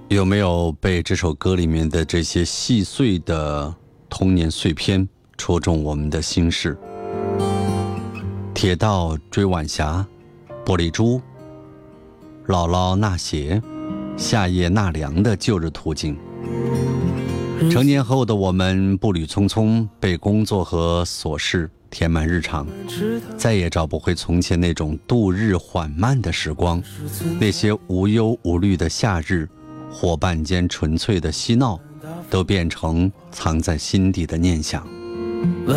有没有被这首歌里面的这些细碎的童年碎片戳中我们的心事？铁道追晚霞，玻璃珠，姥姥纳鞋，夏夜纳凉的旧日途径。成年后的我们步履匆匆，被工作和琐事填满日常，再也找不回从前那种度日缓慢的时光，那些无忧无虑的夏日，伙伴间纯粹的嬉闹，都变成藏在心底的念想。 问